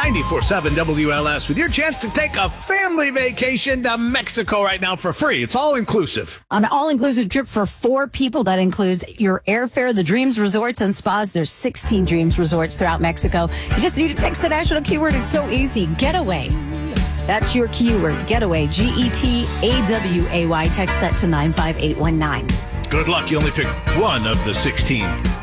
94.7 WLS with your chance to take a family vacation to Mexico right now for free. It's all inclusive. An all-inclusive trip for 4 people that includes your airfare, the Dreams Resorts and Spas. There's 16 Dreams Resorts throughout Mexico. You just need to text the national keyword. It's so easy. Getaway. That's your keyword. Getaway. GETAWAY. Text that to 95819. Good luck. You only picked one of the 16.